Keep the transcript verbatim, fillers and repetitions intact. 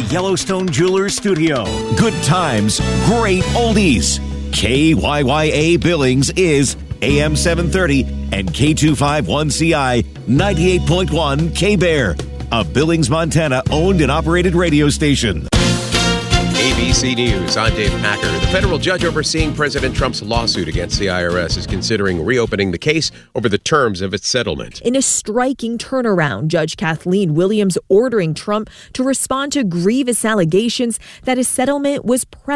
Yellowstone Jewelers studio. Good times, great oldies. K Y Y A Billings is A M seven thirty and K two fifty-one C I ninety-eight point one K-Bear, a Billings, Montana owned and operated radio station. A B C News, I'm Dave Packer. The federal judge overseeing President Trump's lawsuit against the I R S is considering reopening the case over the terms of its settlement. In a striking turnaround, Judge Kathleen Williams ordering Trump to respond to grievous allegations that his settlement was pre-